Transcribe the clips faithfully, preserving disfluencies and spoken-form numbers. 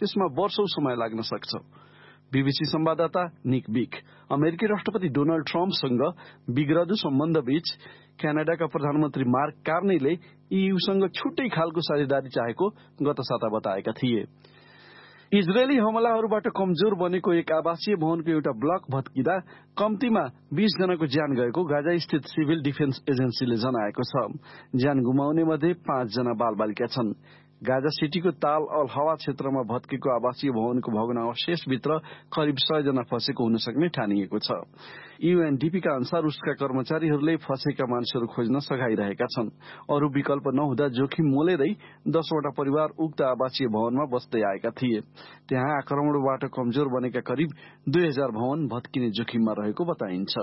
त्यसमा वर्षौं समय लाग्न सक्छ। बीबीसी संवाददाता निक बिक अमेरिकी राष्ट्रपति डोनाल्ड ट्रम्पसँग बिग्रदो सम्बन्धबीच क्यानाडाका प्रधानमन्त्री मार्क कार्नीले ईयूसँग छुट्टै खालको साझेदारी चाहेको गत साता बताएका थिए। इजरायली हमलाहरूबाट कमजोर बनेको एक आवासीय भवनको एउटा ब्लक भत्किँदा कम्तीमा बीस जनाको ज्यान गएको गाजा स्थित सिभिल डिफेन्स एजेन्सीले जनाएको छ। ज्यान गुमाउने मध्ये पाँच जना बालबालिका छन्। गाजा सिटीको ताल अल हवा क्षेत्रमा भत्केको आवासीय भवनको भग्नावशेषभित्र करिब सय जना फँसेको हुन सक्ने ठानिएको छ। यूएनडीपीका अनुसार उसका कर्मचारीहरूले फँसेका मानिसहरू खोज्न सघाइरहेका छन्। अरू विकल्प नहुँदा जोखिम मोलेरै दसवटा परिवार उक्त आवासीय भवनमा बस्दै आएका थिए। त्यहाँ आक्रमणबाट कमजोर बनेका करिब दुई हजार भवन भत्किने जोखिममा रहेको बताइन्छ।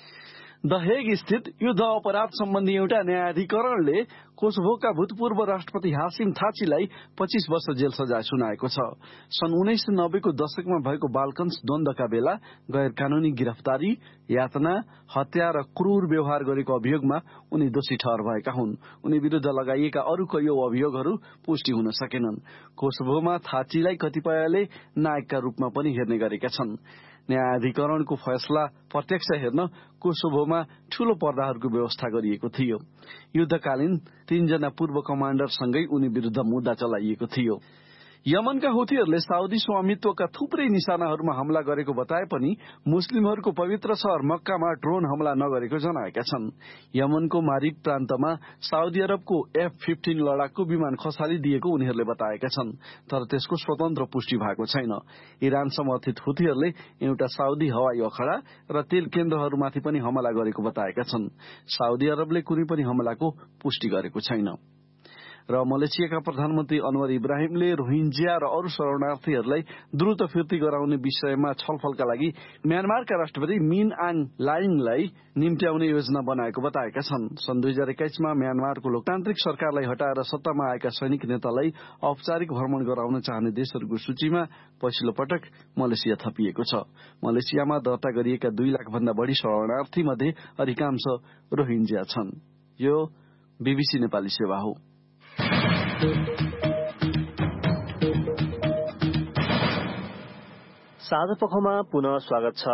द हेग स्थित युद्ध अपराध सम्बन्धी एउटा न्यायाधिकरणले कोसोभोका भूतपूर्व राष्ट्रपति हासिम थाचीलाई पच्चीस वर्ष जेल सजाय सुनाएको छ। सन् उन्नाइस सय नब्बेको दशकमा भएको बाल्कन्स द्वन्द्वका बेला गैर कानूनी गिरफ्तारी, यातना, हत्या र क्रूर व्यवहार गरेको अभियोगमा उनी दोषी ठहर भएका हुन्। उनी विरूद्ध लगाइएका अरू कैयौं अभियोगहरू पुष्टि हुन सकेनन्। कोसोभोमा थाचीलाई कतिपयले नायकका रूपमा पनि हेर्ने गरेका छन्। न्यायाधिकरणको फैसला प्रत्यक्ष हेर्न कोसोभोमा ठूलो पर्दाहरूको व्यवस्था गरिएको थियो। युद्धकालीन तीनजना पूर्व कमाण्डरसँगै उनी विरूद्ध मुद्दा चलाइएको थियो। यमनका हुथीहरूले साउदी स्वामित्वका थुप्रै निशानाहरूमा हमला गरेको बताए पनि मुस्लिमहरूको पवित्र शहर मक्कामा ड्रोन हमला नगरेको जनाएका छन्। यमनको मारिब प्रान्तमा साउदी अरबको एफ फिफ्टिन लडाकु विमान खसालिदिएको उनीहरूले बताएका छन्, तर त्यसको स्वतन्त्र पुष्टि भएको छैन। इरान समर्थित हुथीहरूले एउटा साउदी हवाई अखडा र तेल केन्द्रहरूमाथि पनि हमला गरेको बताएका छन्। साउदी अरबले कुनै पनि हमलाको पुष्टि गरेको छैन। र मलेसियाका प्रधानमन्त्री अनवर इब्राहिमले रोहिंग्या र अरू शरणार्थीहरूलाई द्रुत फिर्ती गराउने विषयमा छलफलका लागि म्यानमारका राष्ट्रपति मिन आङ लाइङलाई निम्त्याउने योजना बनाएको बताएका छन्। सन् दुई हजार एक्काइसमा म्यानमारको लोकतान्त्रिक सरकारलाई हटाएर सत्तामा आएका सैनिक नेतालाई औपचारिक भ्रमण गराउन चाहने देशहरूको सूचीमा पहिलो पटक मलेसिया थपिएको छ। मलेसियामा दर्ता गरिएका दुई लाख भन्दा बढ़ी शरणार्थी मध्ये अधिकांश रोहिंग्या छन्। यो बीबीसी नेपाली सेवा हो। साझा पखमा पुनः स्वागत छ।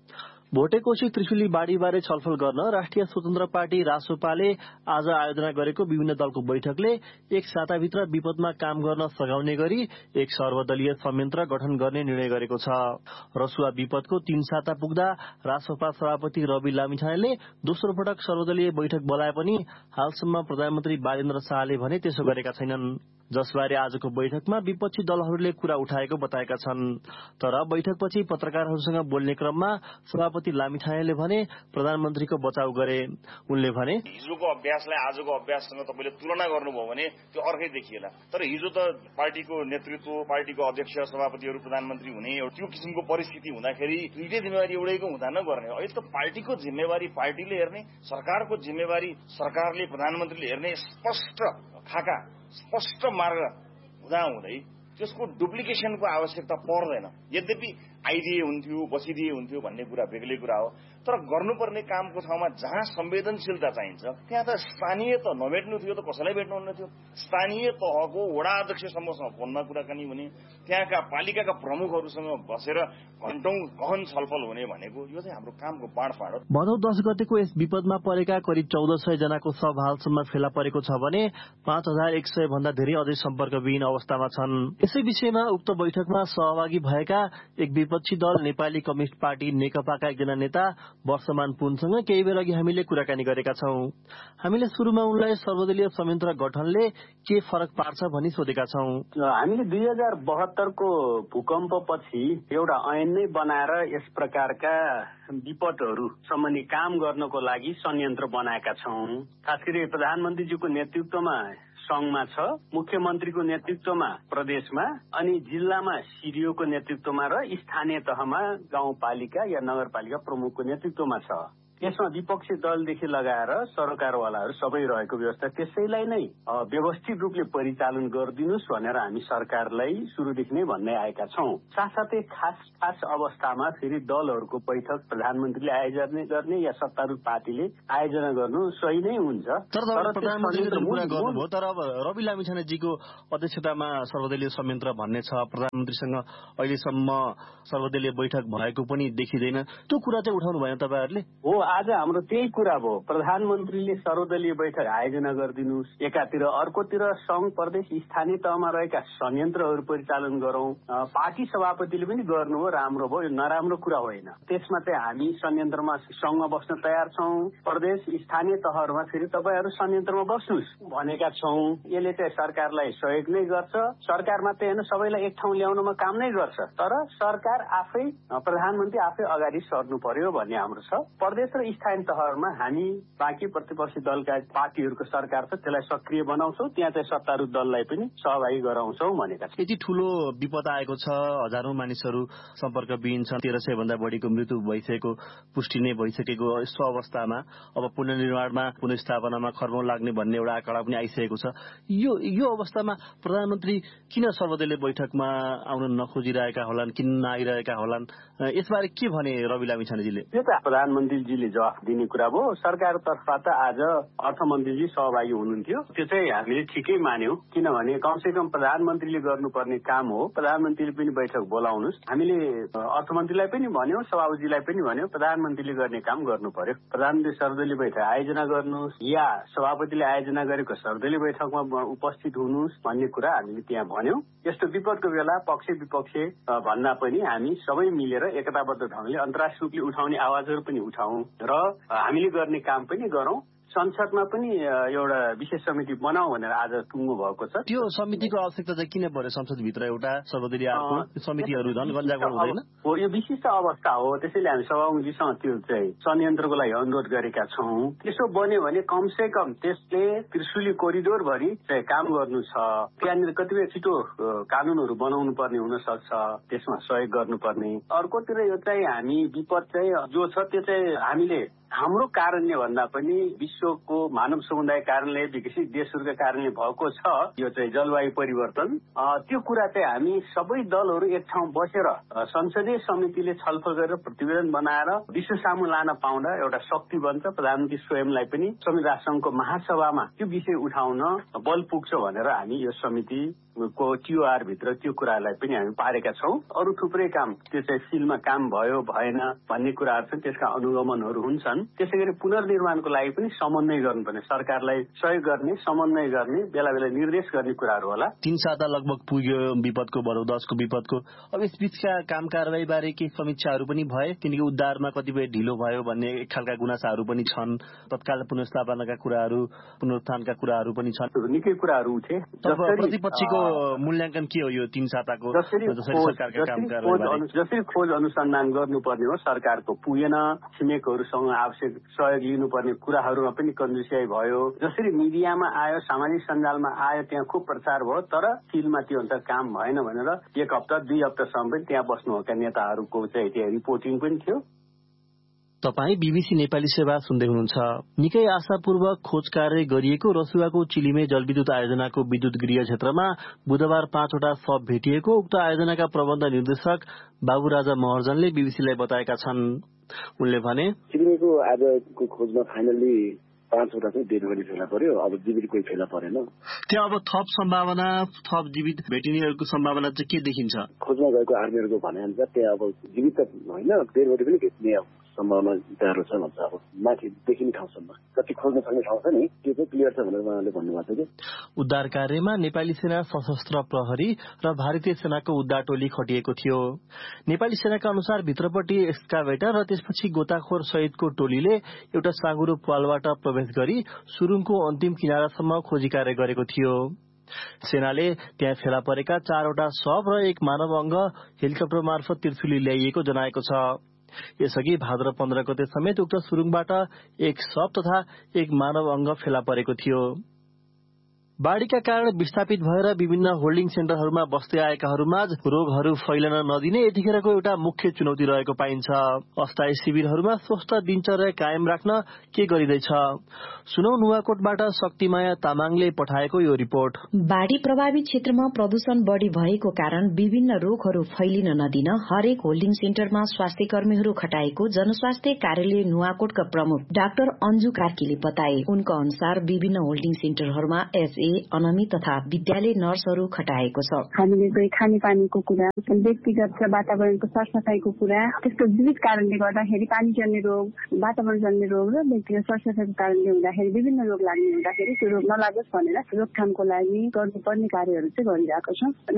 भोटेकोशी त्रिशुली बाढ़ीबारे छलफल गर्न राष्ट्रिय स्वतन्त्र पार्टी रासोपाले आज आयोजना गरेको विभिन्न दलको बैठकले एक साताभित्र विपदमा काम गर्न सघाउने गरी एक सर्वदलीय संयन्त्र गठन गर्ने निर्णय गरेको छ। रसुवा विपदको तीन साता पुग्दा रासोपा सभापति रवि लामिछानेले दोस्रो पटक सर्वदलीय बैठक बोलाए पनि हालसम्म प्रधानमन्त्री बालेन्द्र शाहले भने त्यसो गरेका छैनन्, जसबारे आजको बैठकमा विपक्षी दलहरूले कुरा उठाएको बताएका छन्। तर बैठकपछि पत्रकारहरूसँग बोल्ने क्रममा सभापति लामिछानेले भने प्रधानमन्त्रीको बचाउ गरे। उनले भने हिजोको अभ्यासलाई आजको अभ्याससँग तपाईले तुलना गर्नुभयो भने त्यो अर्कै देखिएला। तर हिजो त पार्टीको नेतृत्व, पार्टीको अध्यक्ष, सभापतिहरू प्रधानमन्त्री हुने त्यो किसिमको परिस्थिति हुँदाखेरि दुईटै जिम्मेवारी एउटैको हुँदा नगर्ने। अहिले त पार्टीको जिम्मेवारी पार्टीले हेर्ने, सरकारको जिम्मेवारी सरकारले, प्रधानमन्त्रीले हेर्ने स्पष्ट खाका स्पष्ट मार्ग हुँदाहुँदै त्यसको डुप्लिकेसनको आवश्यकता पर्दैन। यद्यपि आइदिए हुन्थ्यो, बसिदिए हुन्थ्यो भन्ने कुरा बेग्लै कुरा हो, तर गर्नुपर्ने कामको ठाउँमा जहाँ संवेदनशीलता चाहिन्छ त्यहाँ त स्थानीय त नभेट्नु थियो त कसैलाई भेट्नुहुन्न थियो। स्थानीय तहको वडा अध्यक्षसम्मसँग फोनमा कुराकानी हुने, त्यहाँका पालिकाका प्रमुखहरूसँग बसेर घण्टौं गहन छलफल हुने भनेको यो चाहिँ हाम्रो कामको बाँडफाँड हो। भदौ दस गतेको यस विपदमा परेका करिब चौध सय जनाको शव हालसम्म फेला परेको छ भने पाँच हजार एक सय भन्दा धेरै अझै सम्पर्कविहीन अवस्थामा छन्। यसै विषयमा उक्त बैठकमा सहभागी भएका एक विपक्षी दल नेपाली कम्युनिष्ट पार्टी नेकपाका एकजना नेता वर्षमान पुनसँग केही बेर अघि हामीले कुराकानी गरेका छौं। हामीले सुरुमा उनलाई सर्वदलीय संयन्त्र गठनले के फरक पार्छ भनी सोधेका छौं। हामीले दुई हजार बहत्तरको भूकम्पपछि एउटा ऐन नै बनाएर यस प्रकारका विपदहरू सम्बन्धी काम गर्नको लागि संयन्त्र बनाएका छौं। खास गरी प्रधानमन्त्रीजीको नेतृत्वमा संघमा छ, मुख्यमन्त्रीको नेतृत्वमा प्रदेशमा, अनि जिल्लामा सिडिओको नेतृत्वमा र स्थानीय तहमा गाउँपालिका या नगरपालिका प्रमुखको नेतृत्वमा छ। यसमा विपक्षी दलदेखि लगाएर सरकारवालाहरू सबै रहेको व्यवस्था त्यसैलाई नै व्यवस्थित रूपले परिचालन गरिदिनुहोस् भनेर हामी सरकारलाई सुरुदेखि नै भन्दै आएका छौं। साथसाथै खास खास अवस्थामा फेरि दलहरूको बैठक प्रधानमन्त्रीले आयोजना गर्ने या सत्तारूढ पार्टीले आयोजना गर्नु सही नै हुन्छ। तर प्रधानमन्त्रीले त कुरा गर्नुभयो, तर अब रवि लामिछानेजीको अध्यक्षतामा सर्वदलीय संयन्त्र भन्ने छ, प्रधानमन्त्रीसँग अहिलेसम्म सर्वदलीय बैठक भएको पनि देखिँदैन, त्यो कुरा चाहिँ उठाउनु भएन तपाईँहरूले? हो, आज हाम्रो त्यही कुरा भयो। प्रधानमन्त्रीले सर्वदलीय बैठक आयोजना गरिदिनुहोस्, एकातिर, अर्कोतिर संघ प्रदेश स्थानीय तहमा रहेका संयन्त्रहरू परिचालन गरौं। पार्टी सभापतिले पनि गर्नु हो, राम्रो भयो, यो नराम्रो कुरा होइन। त्यसमा चाहिँ हामी संयन्त्रमा संघमा बस्न तयार छौं, प्रदेश स्थानीय तहहरूमा फेरि तपाईँहरू संयन्त्रमा बस्नुहोस् भनेका छौं। यसले चाहिँ सरकारलाई सहयोग नै गर्छ, सरकार मात्रै होइन सबैलाई एक ठाउँ ल्याउनमा काम नै गर्छ। तर सरकार आफै, प्रधानमन्त्री आफै अगाडि सर्नु पर्यो भन्ने हाम्रो छ। प्रदेश र स्थानीय तहहरूमा हामी बाँकी प्रतिपक्षी दलका पार्टीहरूको सरकार छ त्यसलाई सक्रिय बनाउँछौं, त्यहाँ चाहिँ सत्तारूढ दललाई पनि सहभागी गराउँछौं भनेका छौं। यति ठूलो विपद आएको छ, हजारौं मानिसहरू सम्पर्कविहीन छन्, तेह्र सय भन्दा बढीको मृत्यु भइसकेको पुष्टि नै भइसकेको यस्तो अवस्थामा अब पुनर्निर्माणमा पुनर्स्थापनामा खर्बौं लाग्ने भन्ने एउटा आँकडा पनि आइसकेको छ। यो यो अवस्थामा प्रधानमन्त्री किन सर्वदलीय बैठकमा आउन नखोजिरहेका होलान्, किन नआइरहेका होलान्, यसबारे के भने रवि लामिछानेजीले? यो त प्रधानमन्त्रीजीले जवाफ दिने कुरा भयो। सरकारतर्फबाट आज अर्थमन्त्रीजी सहभागी हुनुहुन्थ्यो, त्यो चाहिँ हामीले ठिकै मान्यौं, किनभने कमसेकम प्रधानमन्त्रीले गर्नुपर्ने काम हो, प्रधानमन्त्रीले पनि बैठक बोलाउनुहोस्। हामीले अर्थमन्त्रीलाई पनि भन्यौं, सभापतिलाई पनि भन्यौं, प्रधानमन्त्रीले गर्ने काम गर्नु पर्यो। प्रधानमन्त्री सर्वदलीय बैठक आयोजना गर्नुहोस् या सभापतिले आयोजना गरेको सर्वदलीय बैठकमा उपस्थित हुनुहोस् भन्ने कुरा हामीले त्यहाँ भन्यौं। यस्तो विपदको बेला पक्ष विपक्ष भन्दा पनि हामी सबै मिलेर एकताबद्ध ढंगले अन्तर्राष्ट्रिय रूपले उठाउने आवाजहरू पनि उठाउँ र हामीले गर्ने काम पनि गरौं। संसदमा पनि एउटा विशेष समिति बनाऊ भनेर आज टुङ्गो भएको छ। त्यो समितिको आवश्यकता चाहिँ किन पर्यो? संसदभित्र एउटा सर्वदलीय समितिहरू झन् गन्जागड हुँदैन हो, यो विशिष्ट अवस्था हो, त्यसैले हामी सभामुखजीसँग त्यो चाहिँ संयन्त्रको लागि अनुरोध गरेका छौं। त्यसो बन्यो भने कमसे कम त्यसले त्रिशुली कोरिडोर भरि चाहिँ काम गर्नु छ, त्यहाँनिर कतिपय छिटो कानूनहरू बनाउनु पर्ने हुन सक्छ, त्यसमा सहयोग गर्नुपर्ने। अर्कोतिर यो चाहिँ हामी विपद चाहिँ जो छ त्यो चाहिँ हामीले हाम्रो कारणले भन्दा पनि विश्वको मानव समुदाय कारणले, विकसित देशहरूका कारणले भएको छ यो चाहिँ जलवायु परिवर्तन। त्यो कुरा चाहिँ हामी सबै दलहरू एक ठाउँ बसेर संसदीय समितिले छलफल गरेर प्रतिवेदन बनाएर विश्व सामु लान पाउँदा एउटा शक्ति बन्छ। प्रधानमन्त्री स्वयंलाई पनि संयुक्त राष्ट्रसङ्घको महासभामा त्यो विषय उठाउन बल पुग्छ भनेर हामी यो समिति को टिओआर भित्र त्यो कुरालाई पनि हामी पारेका छौं। अरू थुप्रै काम त्यो चाहिँ फिल्डमा काम भयो भएन भन्ने कुराहरू छन्, त्यसका अनुगमनहरू हुन्छन्। त्यसै गरी पुनर्निर्माणको लागि पनि समन्वय गर्नुपर्ने, सरकारलाई सहयोग गर्ने, समन्वय गर्ने, बेला बेला निर्देश गर्ने कुराहरू होला। तीन साता लगभग पुग्यो विपदको, भनौँ दशको विपदको। अब यस बीचका काम कारवाही बारे केही समीक्षाहरू पनि भए, किनकि उद्धारमा कतिपय ढिलो भयो भन्ने एक खालका गुनासाहरू पनि छन्, तत्काल पुनर्स्थापनाका कुराहरू, पुनरुत्थानका कुराहरू पनि छन्, निकै कुराहरू उठे। प्रतिपक्षीको मूल्याङ्कन के हो यो तीन साताको? जसरी खोज अनुसन्धान गर्नुपर्ने हो सरकारको पुगेन, छिमेकहरूसँग आवश्यक सहयोग लिनुपर्ने कुराहरूमा पनि कन्जुसियाई भयो। जसरी मिडियामा आयो, सामाजिक सञ्जालमा आयो, त्यहाँ खुब प्रचार भयो, तर फिल्डमा त्यो अनुसार काम भएन भनेर एक हप्ता दुई हप्तासम्म पनि त्यहाँ बस्नुभएका नेताहरूको चाहिँ त्यहाँ रिपोर्टिङ पनि थियो। तपाईँ बीबीसी नेपाली सेवा सुन्दै हुनुहुन्छ। निकै आशापूर्वक खोज कार्य गरिएको रसुवाको चिलिमे जलविद्युत आयोजनाको विद्युत गृह क्षेत्रमा बुधबार पाँचवटा शव भेटिएको उक्त आयोजनाका प्रबन्ध निर्देशक बाबुराजा महर्जनले बीबीसीलाई बताएका छन्। उनले भने, चिलिमेको आजको खोजमा फाइनली पाँचवटा चाहिँ डेड बडी फेला पर्यो, अब जीवित कोही फेला परेन। त्यहाँ अब थप सम्भावना, थप जीवित भेटिनेहरूको सम्भावना चाहिँ के देखिन्छ? खोजमा गएको आर्मीहरूको भनाइअनुसार त्यहाँ अब जीवित त होइन, डेड बडी पनि भेट्ने सम्भावना गाह्रो छ भन्छ। अब माथि देखिने ठाउँसम्म कति खोज्न सक्ने ठाउँ छ नि, त्यो चाहिँ क्लियर छ भनेर उहाँले भन्नुभएको छ। उद्धार कार्यमा नेपाली सेना, सशस्त्र प्रहरी र भारतीय सेनाको उद्धार टोली खटिएको थियो। नेपाली सेनाका अनुसार भित्रपट्टि एक्सकाभेटर र त्यसपछि गोताखोर सहितको टोलीले एउटा साँगुरो पालबाट प्रवेश गरी सुरुङको अन्तिम किनारासम्म खोजी कार्य गरेको थियो। सेनाले त्यहाँ फेला परेका चारवटा शव र एक मानव अङ्ग हेलिकप्टर मार्फत त्रिशुली ल्याइएको जनाएको छ। यसअघि भाद्र पन्ध्र गते समेत उक्त सुरुङबाट एक शव तथा एक मानव अङ्ग फेला परेको थियो। बाढ़ीका कारण विस्थापित भएर विभिन्न होल्डिङ सेन्टरहरूमा बस्दै आएकाहरूमाझ रोगहरू फैलन नदिने यतिखेरको एउटा मुख्य चुनौती रहेको पाइन्छ। अस्थायी शिविरहरूमा स्वस्थ दिनचर्या कायम राख्न के गरिँदैछ? सुनौ नुवाकोटबाट शक्तिमाया तामाङले पठाएको यो रिपोर्ट। बाढ़ी प्रभावित क्षेत्रमा प्रदूषण बढ़ी भएको कारण विभिन्न रोगहरू फैलिन नदिन हरेक होल्डिङ सेन्टरमा स्वास्थ्य कर्मीहरू खटाएको जनस्वास्थ्य कार्यालय नुवाकोटका प्रमुख डाक्टर अन्जु कार्कीले बताए। उनको अनुसार विभिन्न होल्डिङ सेन्टरहरूमा एसए, अनमी तथा विद्यालय नर्सहरू खटाएको छ। हामीले चाहिँ खानेपानीको कुरा, व्यक्तिगत र वातावरणको सरसफाईको कुरा, त्यसको विविध कारणले गर्दाखेरि पानीजन्य रोग, वातावरणजन्य रोग र व्यक्तिगत सरसफाईको कारणले हुँदाखेरि विभिन्न रोग लाग्ने हुँदाखेरि त्यो रोग नलागोस् भनेर रोकथामको लागि गर्नुपर्ने कार्यहरू चाहिँ गरिरहेको छौँ।